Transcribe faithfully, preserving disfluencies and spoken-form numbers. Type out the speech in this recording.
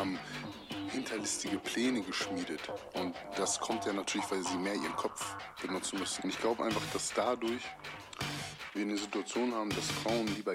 haben hinterlistige Pläne geschmiedet. Und das kommt ja natürlich, weil sie mehr ihren Kopf benutzen müssen. Und ich glaube einfach, dass dadurch wir eine Situation haben, dass Frauen lieber